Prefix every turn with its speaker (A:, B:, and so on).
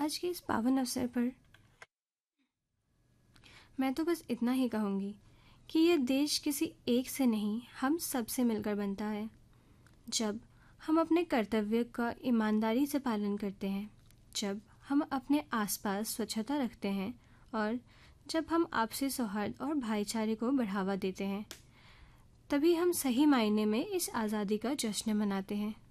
A: आज के इस पावन अवसर पर मैं तो बस इतना ही कहूँगी कि ये देश किसी एक से नहीं, हम सब से मिलकर बनता है। जब हम अपने कर्तव्य का ईमानदारी से पालन करते हैं, जब हम अपने आसपास स्वच्छता रखते हैं और जब हम आपसी सौहार्द और भाईचारे को बढ़ावा देते हैं, तभी हम सही मायने में इस आज़ादी का जश्न मनाते हैं।